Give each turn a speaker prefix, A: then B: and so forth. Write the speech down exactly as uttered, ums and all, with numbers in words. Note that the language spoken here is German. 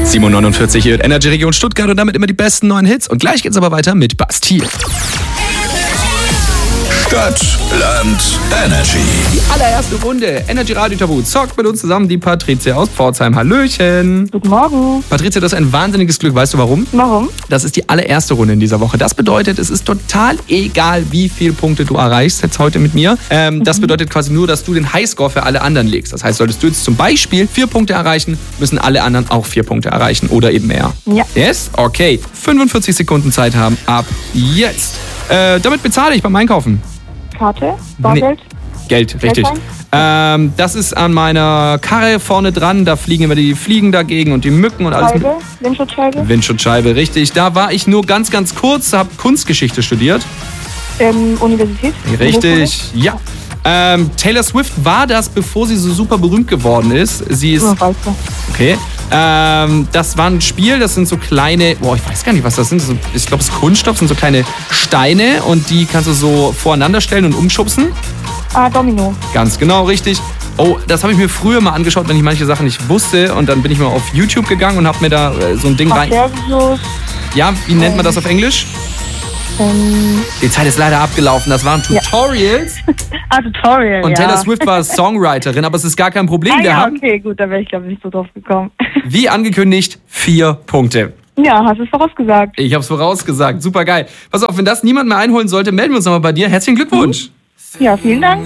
A: sieben Uhr neunundvierzig hier, Energy Region Stuttgart und damit immer die besten neuen Hits. Und gleich geht's aber weiter mit Bastille.
B: Stadt, Land, Energy.
A: Die allererste Runde. Energy Radio Tabu zockt mit uns zusammen die Patricia aus Pforzheim. Hallöchen.
C: Guten Morgen.
A: Patricia, das ist ein wahnsinniges Glück. Weißt du warum?
C: Warum?
A: Das ist die allererste Runde in dieser Woche. Das bedeutet, es ist total egal, wie viele Punkte du erreichst jetzt heute mit mir. Ähm, das bedeutet quasi nur, dass du den Highscore für alle anderen legst. Das heißt, solltest du jetzt zum Beispiel vier Punkte erreichen, müssen alle anderen auch vier Punkte erreichen oder eben mehr.
C: Ja.
A: Yes? Okay. fünfundvierzig Sekunden Zeit haben ab jetzt. Äh, damit bezahle ich beim Einkaufen.
C: Karte? Bargeld?
A: Nee. Geld, richtig.
C: Geldschein?
A: Ähm, das ist an meiner Karre vorne dran. Da fliegen immer die Fliegen dagegen und die Mücken und alles.
C: Scheibe? Windschutzscheibe?
A: Windschutzscheibe, richtig. Da war ich nur ganz, ganz kurz, habe Kunstgeschichte studiert.
C: Ähm, Universität?
A: Richtig, ja. Ähm, Taylor Swift war das, bevor sie so super berühmt geworden ist. Sie ist...
C: Oh, weißt du.
A: Okay. Ähm, das war ein Spiel, das sind so kleine... Boah, ich weiß gar nicht, was das sind. So, ich glaube, es ist Kunststoff, sind so kleine Steine und die kannst du so voreinander stellen und umschubsen.
C: Ah, Domino.
A: Ganz genau, richtig. Oh, das habe ich mir früher mal angeschaut, wenn ich manche Sachen nicht wusste. Und dann bin ich mal auf YouTube gegangen und habe mir da äh, so ein Ding rein...
C: Videos.
A: Ja, wie nennt man das auf Englisch?
C: Ähm,
A: Die Zeit ist leider abgelaufen. Das waren Tutorials.
C: Ja. ah, Tutorial,
A: Und
C: ja.
A: Taylor Swift war Songwriterin, aber es ist gar kein Problem.
C: Ah,
A: Wir
C: ja,
A: haben,
C: okay, gut, da wäre ich, glaube ich, nicht so drauf gekommen.
A: wie angekündigt, vier Punkte.
C: Ja, hast du es vorausgesagt.
A: Ich habe es vorausgesagt. Super geil. Pass auf, wenn das niemand mehr einholen sollte, melden wir uns nochmal bei dir. Herzlichen Glückwunsch.
C: Ja, vielen Dank.